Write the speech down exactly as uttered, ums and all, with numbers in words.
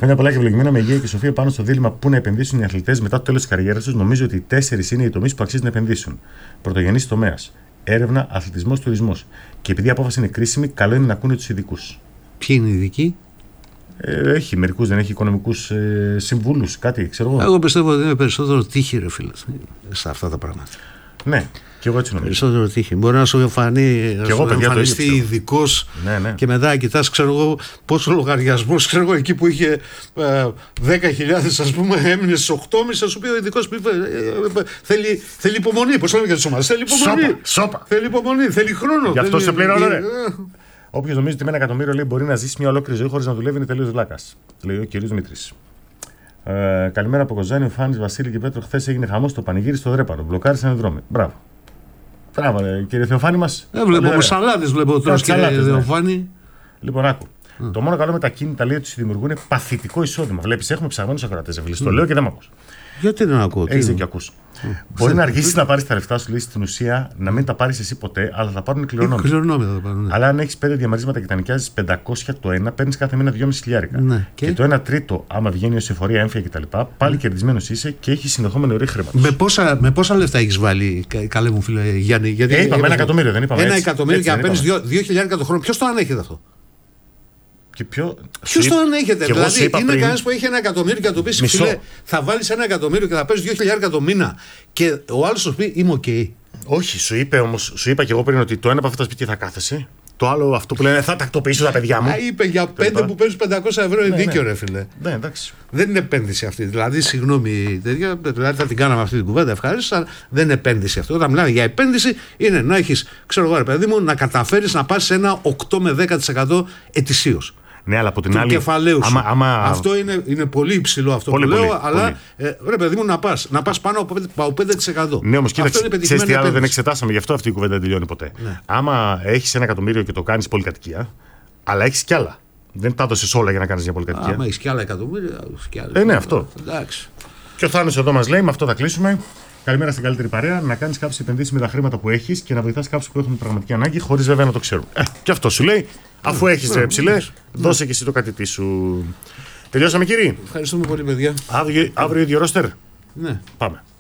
Χρόνια πολλά και ευλογημένα με υγεία και σοφία πάνω στο δίλημμα πού να επενδύσουν οι αθλητές μετά το τέλος της καριέρας τους. Νομίζω ότι οι τέσσερις είναι οι τομείς που αξίζει να επενδύσουν. Πρωτογενής τομέας. Έρευνα, αθλητισμός, τουρισμός. Και επειδή η απόφαση είναι κρίσιμη, καλό είναι να ακούνε τους ειδικούς. Ποιοι είναι οι ειδικοί? Ε, έχει μερικούς, δεν έχει οικονομικούς ε, συμβούλους, κάτι, ξέρω εγώ. Εγώ πιστεύω ότι είναι περισσότερο τύχη, ρε φίλε, σε αυτά τα πράγματα. Ναι, και εγώ έτσι νομίζω. Περισσότερο τύχη. Μπορεί να σου φανεί, να σου εμφανιστεί ειδικός, ναι, ναι. και μετά κοιτάς, ξέρω εγώ, πόσο λογαριασμός, ξέρω εγώ, εκεί που είχε ε, δέκα χιλιάδες, ας πούμε, έμεινε στις οκτώ κόμμα πέντε, α πούμε, ο ειδικός ε, ε, ε, θέλει, θέλει υπομονή. Πώς λέμε για τις ομάδες? Θέλει υπομονή. Σόπα, σόπα. Θέλει υπομονή, θέλει χρόνο. Γι' αυτό θέλει... σε πληρώνω, ρε. Ε, Όποιος νομίζει ότι με ένα εκατομμύριο, λέει, μπορεί να ζήσει μια ολόκληρη ζωή χωρίς να δουλεύει, είναι τελείως βλάκας. Λέει ο κ. Δημήτρης. Ε, καλημέρα από Κοζάνη, ο Φάνης, Βασίλη και Πέτρο. Χθες έγινε χαμός στο πανηγύρι στο Δρέπανο. Μπλοκάρισαν οι δρόμοι. Μπράβο. Μπράβο, ρε, κύριε Θεοφάνη μας. Ε, βλέπω με σαλάτες, βλέπω τώρα, κύριε Θεοφάνη. Λοιπόν, άκου. Mm. Το μόνο καλό με τα κίνητα, λέει, ότι σου δημιουργούν παθητικό εισόδημα. Βλέπεις, έχουμε ψαγμένους ακροατές. Mm. Το λέω και δεν μ' ακούς. Γιατί δεν ακούω? Έχεις και ακούς. Mm. Μπορεί να αργήσεις να πάρεις τα λεφτά σου, λέει, στην ουσία να μην τα πάρεις εσύ ποτέ, αλλά θα πάρουν οι κληρονόμοι. Ναι. Αλλά αν έχεις πέντε διαμερίσματα και τα νοικιάζεις πεντακόσια το ένα, παίρνεις κάθε μήνα δυόμισι χιλιάρικα. Ναι. Και... και το ένα τρίτο, άμα βγαίνει ως εφορία, έμφυα κτλ., πάλι mm. κερδισμένος είσαι και έχεις συνεχόμενο ρί χρήματος. Με πόσα, με πόσα λεφτά έχεις βάλει, καλέ μου φίλε Γιάννη? Γιατί ε, είπαμε ένα εκατομμύριο, δεν είπαμε? Ένα εκατομμύριο και να παίρνεις δύο χιλιάρικα το χρόνο. Ποιος το ανέχεται αυτό? Ποιο Ποιος το ανέχεται? Δηλαδή, είναι πριν... κανένας που έχει ένα εκατομμύριο και να του πει: φίλε, θα βάλεις ένα εκατομμύριο και θα παίρνεις δύο χιλιάρικα το μήνα, και ο άλλος σου πει: είμαι οκ. Okay. Όχι, σου είπε όμως, σου είπα και εγώ πριν ότι το ένα από αυτά τα σπίτια θα κάθεσαι. Το άλλο, αυτό που λένε, θα τακτοποιήσω τα παιδιά μου. Α, είπε για πέντε που παίρνεις πεντακόσια ευρώ, είναι ναι, δίκιο, ναι. ρε φίλε. Ναι, εντάξει. Δεν είναι επένδυση αυτή. Δηλαδή, συγγνώμη, τέτοια, δηλαδή θα την κάναμε αυτή την κουβέντα, ευχαρίστω, αλλά δεν είναι επένδυση αυτό. Όταν μιλάμε για επένδυση, είναι να έχεις, ξέρω εγώ, ρε παιδί μου, να καταφέρεις να πας σε ένα οκτώ με δέκα τοις εκατό ετησίως. Ναι, αλλά από την του άλλη. Κεφαλαίου σου. Άμα, άμα... Αυτό είναι, είναι πολύ υψηλό αυτό πολύ, που πολύ, λέω, πολύ. αλλά ε, ρε παιδί μου, να πας να πας πάνω από πέντε τοις εκατό. Ναι, όμως κοίταξε, ξέρεις τι άλλο δεν εξετάσαμε, γι' αυτό αυτή η κουβέντα δεν τελειώνει ποτέ. Ναι. Άμα έχεις ένα εκατομμύριο και το κάνεις πολυκατοικία, αλλά έχεις κι άλλα. Δεν τα έδωσες όλα για να κάνεις μια πολυκατοικία. Άμα έχεις κι άλλα εκατομμύρια, έχεις κι άλλα. Ε, ναι, αυτό. Εντάξει. Και ο Θάνος εδώ μας λέει, με αυτό θα κλείσουμε. Καλημέρα στην καλύτερη παρέα. Να κάνεις κάποιες επενδύσεις με τα χρήματα που έχεις και να βοηθάς κάποιους που έχουν πραγματική ανάγκη, χωρίς βέβαια να το ξέρουν. Ε, και αυτό σου λέει, αφού έχεις ρε ψηλέ, δώσε και εσύ το κατητή σου. Τελειώσαμε, κύριοι. Ευχαριστούμε πολύ, παιδιά. Αύριο, αύριο ίδιο ρόστερ. Ναι. Πάμε.